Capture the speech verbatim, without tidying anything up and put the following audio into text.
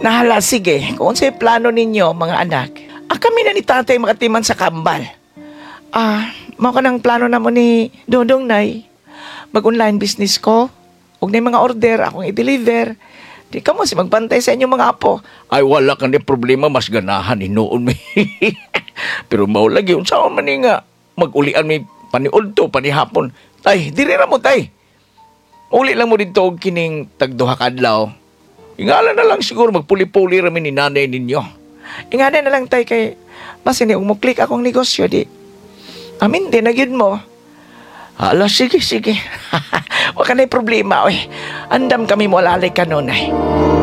Nahala, sige. Kung sa'yo plano ninyo, mga anak. Ah, kami na ni tatay makatiman sa kambal. Ah, mao ka ng plano na mo ni Dodong, Nay. Mag-online business ko. Huwag na yung mga order, akong i-deliver. Di ka mo si magbantay sa inyong mga apo. Ay, wala ka ni problema, mas ganahan inoon mi. Pero maulagi, unsa man ni nga, mag-ulian mi paniod to, panihapon. Tay, diri ra mo, tay. Uli lang mo dito og kining tagduha kadlaw. Ingala na lang siguro magpuli-puli rami ni nanay ninyo. Ingana na lang tay kay basta ni mo click akong negosyo di. Amin din na gyud mo. Hala, sige, sige. Wa ka na problema oy. Andam kami mo alalay kanon ay.